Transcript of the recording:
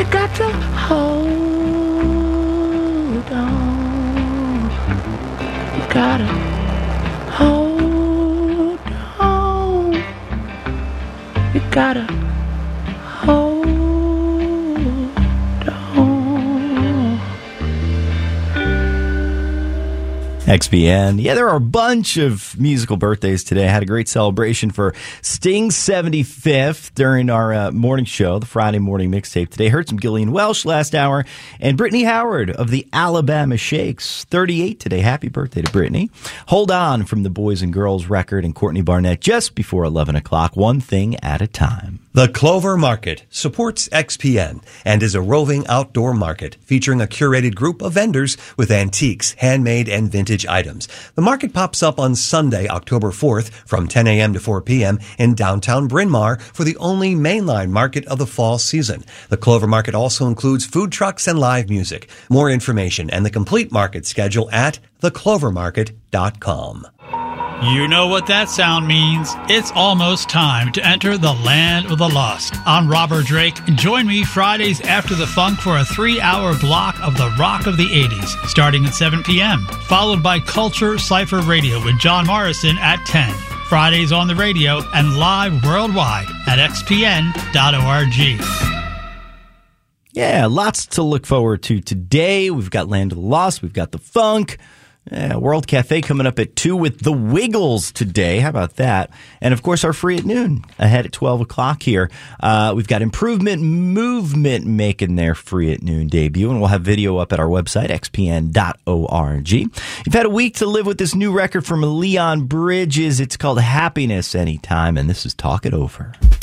You got to hold on. You gotta hold on. You gotta hold on. XPN. Yeah, there are a bunch of musical birthdays today. I had a great celebration for Sting's 75th during our morning show, the Friday morning mixtape today. Heard some Gillian Welch last hour. And Brittany Howard of the Alabama Shakes, 38 today. Happy birthday to Brittany. Hold On from the Boys and Girls record, and Courtney Barnett just before 11 o'clock. One thing at a time. The Clover Market supports XPN and is a roving outdoor market featuring a curated group of vendors with antiques, handmade, and vintage items. The market pops up on Sunday, October 4th from 10 a.m. to 4 p.m. in downtown Bryn Mawr for the only mainline market of the fall season. The Clover Market also includes food trucks and live music. More information and the complete market schedule at theclovermarket.com. You know what that sound means. It's almost time to enter the land of the lost. I'm Robert Drake. Join me Fridays after the funk for a 3-hour block of the rock of the 80s, starting at 7 p.m., followed by Culture Cypher Radio with John Morrison at 10. Fridays on the radio and live worldwide at xpn.org. Yeah, lots to look forward to today. We've got Land of the Lost. We've got the funk. Yeah, World Cafe coming up at 2 with the Wiggles today. How about that? And, of course, our Free at Noon ahead at 12 o'clock here. We've got Improvement Movement making their Free at Noon debut, and we'll have video up at our website, xpn.org. You've had a week to live with this new record from Leon Bridges. It's called Happiness Anytime, and this is Talk It Over.